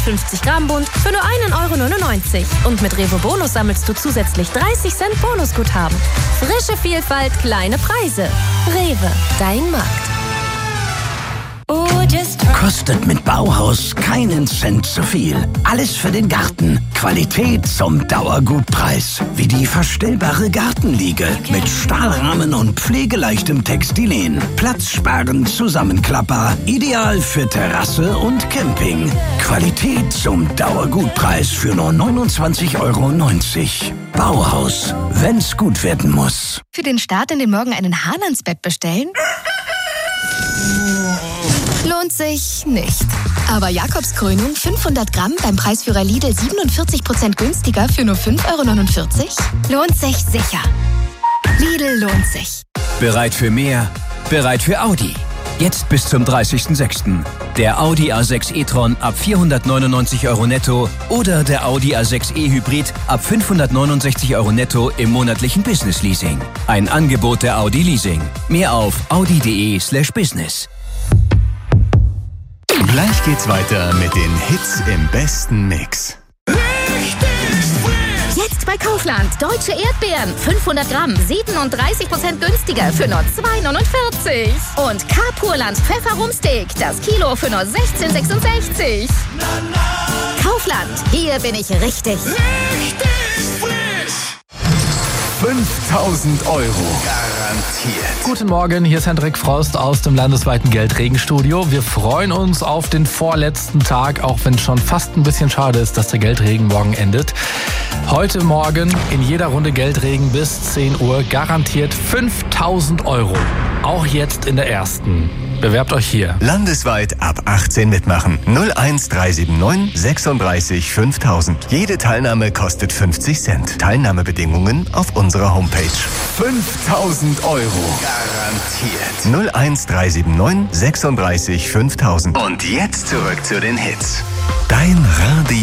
250 Gramm Bund für nur 1,99 €. Und mit Rewe Bonus sammelst du zusätzlich 30 Cent Bonusguthaben. Frische Vielfalt, kleine Preise. Rewe, dein Markt. Kostet mit Bauhaus keinen Cent zu viel. Alles für den Garten. Qualität zum Dauergutpreis. Wie die verstellbare Gartenliege mit Stahlrahmen und pflegeleichtem Textilen. Platzsparend Zusammenklapper. Ideal für Terrasse und Camping. Qualität zum Dauergutpreis für nur 29,90 €. Bauhaus. Wenn's gut werden muss. Für den Start in den Morgen einen Hahn ans Bett bestellen? Lohnt sich nicht. Aber Jakobskrönung 500 Gramm beim Preisführer Lidl 47% günstiger für nur 5,49 € lohnt sich sicher. Lidl lohnt sich. Bereit für mehr? Bereit für Audi. Jetzt bis zum 30.06. Der Audi A6 e-tron ab 499 € netto oder der Audi A6 e-Hybrid ab 569 € netto im monatlichen Business Leasing. Ein Angebot der Audi Leasing. Mehr auf audi.de/business. Gleich geht's weiter mit den Hits im besten Mix. Jetzt bei Kaufland. Deutsche Erdbeeren. 500 Gramm. 37% günstiger für nur 2,49 €. Und Carpurland Pfefferrumsteak. Das Kilo für nur 16,66 €. Kaufland. Hier bin ich richtig. Richtig frisch. 5.000 € garantiert. Guten Morgen, hier ist Hendrik Frost aus dem landesweiten Geldregenstudio. Wir freuen uns auf den vorletzten Tag, auch wenn es schon fast ein bisschen schade ist, dass der Geldregen morgen endet. Heute Morgen in jeder Runde Geldregen bis 10 Uhr garantiert 5.000 €. Auch jetzt in der ersten. Bewerbt euch hier. Landesweit ab 18 mitmachen. 01379 36 5000. Jede Teilnahme kostet 50 Cent. Teilnahmebedingungen auf unserer Homepage. 5.000 € garantiert. 01379 36 5000. Und jetzt zurück zu den Hits. Dein Radio.